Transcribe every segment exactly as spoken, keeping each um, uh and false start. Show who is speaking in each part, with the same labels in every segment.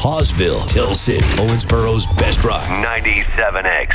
Speaker 1: Hawesville, Hill City, Owensboro's best rock.
Speaker 2: ninety-seven X.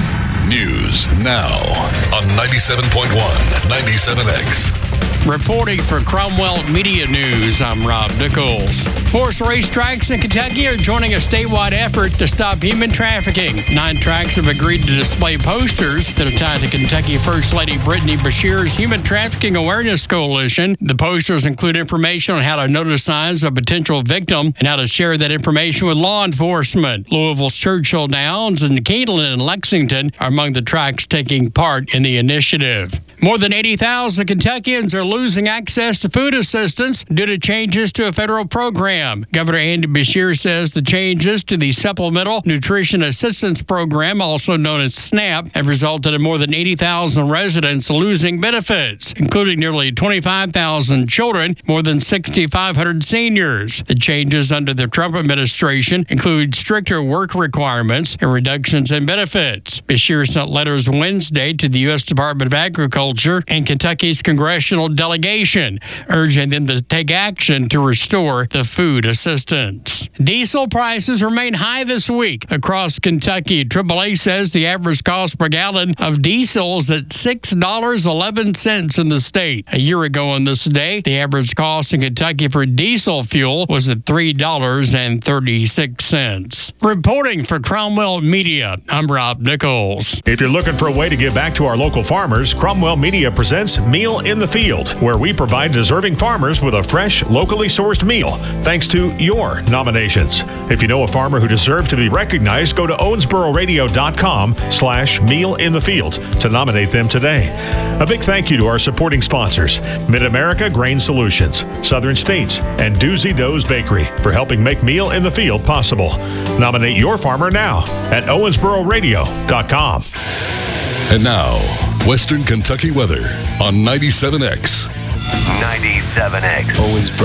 Speaker 3: News now on ninety-seven point one, ninety-seven X.
Speaker 4: Reporting for Cromwell Media News, I'm Rob Nichols. Horse racetracks in Kentucky are joining a statewide effort to stop human trafficking. Nine tracks have agreed to display posters that are tied to Kentucky First Lady Brittany Bashir's Human Trafficking Awareness Coalition. The posters include information on how to notice signs of a potential victim and how to share that information with law enforcement. Louisville's Churchill Downs and Keeneland and Lexington are among the tracks taking part in the initiative. More than eighty thousand Kentuckians are losing access to food assistance due to changes to a federal program. Governor Andy Beshear says the changes to the Supplemental Nutrition Assistance Program, also known as SNAP, have resulted in more than eighty thousand residents losing benefits, including nearly twenty-five thousand children, more than six thousand five hundred seniors. The changes under the Trump administration include stricter work requirements and reductions in benefits. Beshear sent letters Wednesday to the U S Department of Agriculture and Kentucky's congressional delegation, urging them to take action to restore the food assistance. Diesel prices remain high this week across Kentucky. triple A says the average cost per gallon of diesel is at six dollars and eleven cents in the state. A year ago on this day, the average cost in Kentucky for diesel fuel was at three dollars and thirty-six cents. Reporting for Cromwell Media, I'm Rob Nichols.
Speaker 5: If you're looking for a way to give back to our local farmers, Cromwell Media presents Meal in the Field, where we provide deserving farmers with a fresh, locally sourced meal, thanks to your nominations. If you know a farmer who deserves to be recognized, go to owensboro radio.com slash meal in the field to nominate them today. A big thank you to our supporting sponsors, Mid-America Grain Solutions, Southern States, and Doozy Doe's Bakery for helping make Meal in the Field possible. Nominate your farmer now at owensboro radio dot com.
Speaker 3: And now, Western Kentucky weather on ninety-seven X.
Speaker 2: ninety-seven X.
Speaker 1: Owensboro.